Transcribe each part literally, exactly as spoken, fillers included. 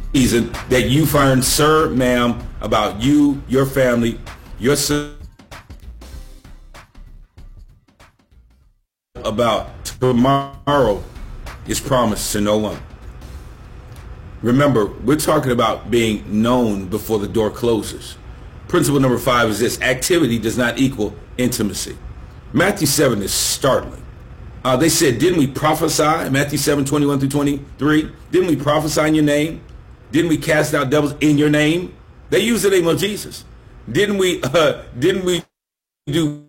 reason that you find, sir, ma'am, about you, your family, your son, about tomorrow is promised to no one. Remember, we're talking about being known before the door closes. Principle number five is this: activity does not equal intimacy. Matthew seven is startling. Uh, they said, didn't we prophesy? Matthew seven, twenty-one through twenty-three. Didn't we prophesy in your name? Didn't we cast out devils in your name? They used the name of Jesus. Didn't we, uh, didn't we do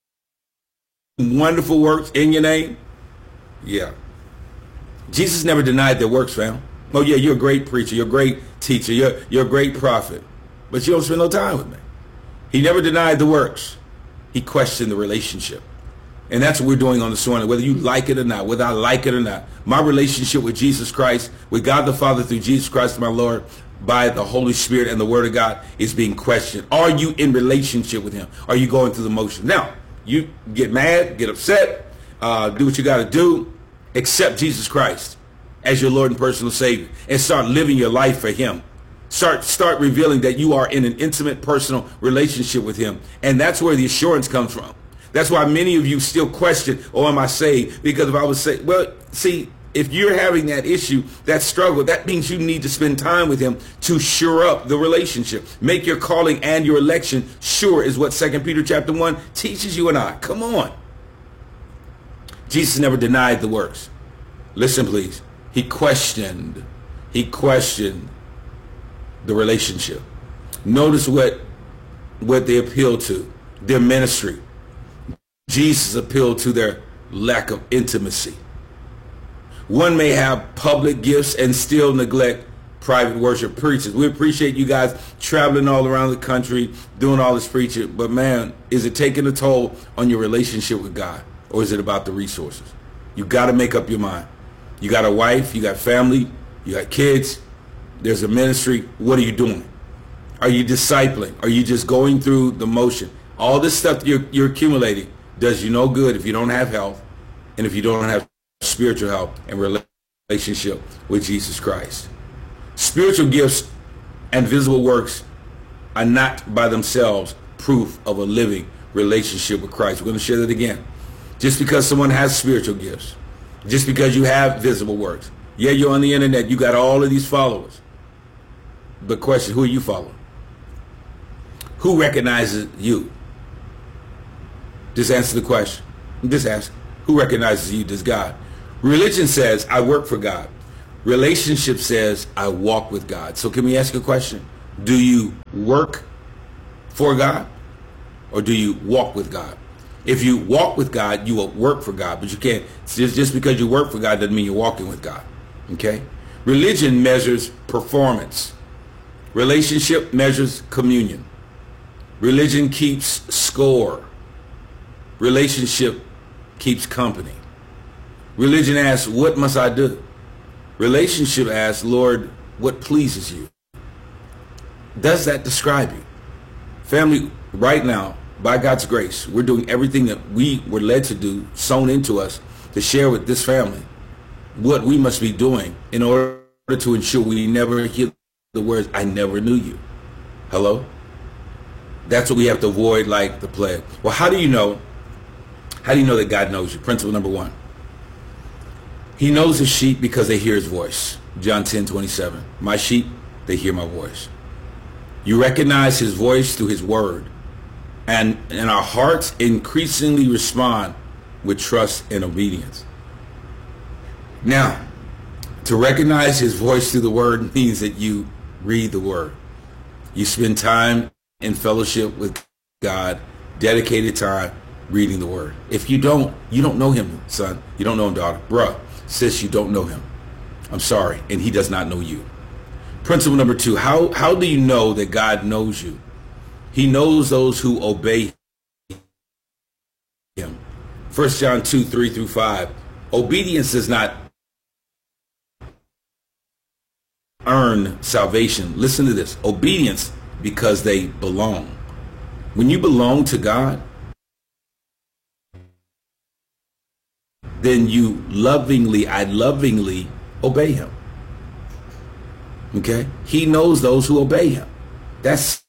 wonderful works in your name? Yeah. Jesus never denied their works, fam. Oh, yeah, you're a great preacher. You're a great teacher. You're, you're a great prophet. But you don't spend no time with me. He never denied the works. He questioned the relationship. And that's what we're doing on this morning, whether you like it or not, whether I like it or not. My relationship with Jesus Christ, with God the Father through Jesus Christ, my Lord, by the Holy Spirit and the Word of God, is being questioned. Are you in relationship with him? Are you going through the motion? Now, you get mad, get upset, uh, do what you got to do, accept Jesus Christ as your Lord and personal Savior, and start living your life for him. Start, start revealing that you are in an intimate, personal relationship with him. And that's where the assurance comes from. That's why many of you still question, oh, am I saved? Because if I was saved, well, see, if you're having that issue, that struggle, that means you need to spend time with him to shore up the relationship. Make your calling and your election sure, is what Second Peter chapter one teaches you and I. Come on. Jesus never denied the works. Listen, please. He questioned, he questioned the relationship. Notice what, what they appealed to, their ministry. Jesus appealed to their lack of intimacy. One may have public gifts and still neglect private worship preachers. We appreciate you guys traveling all around the country, doing all this preaching, but man, is it taking a toll on your relationship with God, or is it about the resources? You got to make up your mind. You got a wife, you got family, you got kids, there's a ministry. What are you doing? Are you discipling? Are you just going through the motion? All this stuff you're, you're accumulating does you no good if you don't have health, and if you don't have spiritual health and relationship with Jesus Christ. Spiritual gifts and visible works are not by themselves proof of a living relationship with Christ. We're going to share that again. Just because someone has spiritual gifts, just because you have visible works, yeah, you're on the internet, you got all of these followers. But question, who are you following? Who recognizes you? Just answer the question. Just ask, who recognizes you? Does God? Religion says, I work for God. Relationship says, I walk with God. So can we ask a question? Do you work for God, or do you walk with God? If you walk with God, you will work for God. But you can't, just, just because you work for God doesn't mean you're walking with God. Okay? Religion measures performance. Relationship measures communion. Religion keeps score. Relationship keeps company. Religion asks, what must I do? Relationship asks, Lord, what pleases you? Does that describe you? Family, right now, by God's grace, we're doing everything that we were led to do, sown into us, to share with this family what we must be doing in order to ensure we never hear the words, I never knew you. Hello? That's what we have to avoid like the plague. Well, how do you know? How do you know that God knows you? Principle number one. He knows his sheep because they hear his voice. John ten twenty-seven. My sheep, they hear my voice. You recognize his voice through his word. And, and our hearts increasingly respond with trust and obedience. Now, to recognize his voice through the word means that you read the word. You spend time in fellowship with God, dedicated time reading the word. If you don't, you don't know him, son. You don't know him, daughter. Bruh, sis, you don't know him. I'm sorry. And he does not know you. Principle number two, how, how do you know that God knows you? He knows those who obey him. First John two, three through five. Obedience does not earn salvation. Listen to this. Obedience because they belong. When you belong to God, then you lovingly, I lovingly obey him. Okay? He knows those who obey him. That's